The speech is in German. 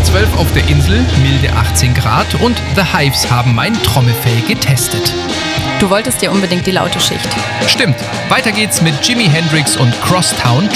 12 auf der Insel, milde 18 Grad und The Hives haben mein Trommelfell getestet. Du wolltest ja unbedingt die laute Schicht. Stimmt, weiter geht's mit Jimi Hendrix und Crosstown